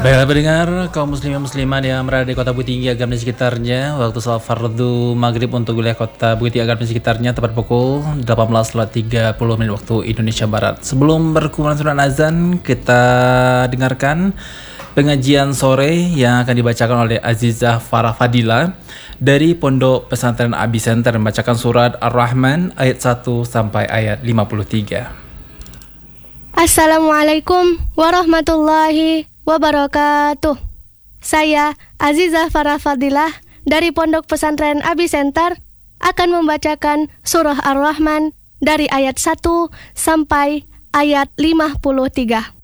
Baiklah pendengar, kaum muslimin muslimat yang berada di kota Bukit Tinggi Agam dan sekitarnya, waktu salat fardu maghrib untuk wilayah kota Bukit Tinggi Agam dan sekitarnya tepat pukul 18.30 waktu Indonesia Barat. Sebelum berkumpulan surat azan, kita dengarkan pengajian sore yang akan dibacakan oleh Azizah Farah Fadila dari Pondok Pesantren Abi Center, membacakan surat Ar-Rahman ayat 1 sampai ayat 53. Assalamualaikum warahmatullahi wabarakatuh. Saya Azizah Farah Fadilah dari Pondok Pesantren Abi Center akan membacakan surah Ar-Rahman dari ayat 1 sampai ayat 53.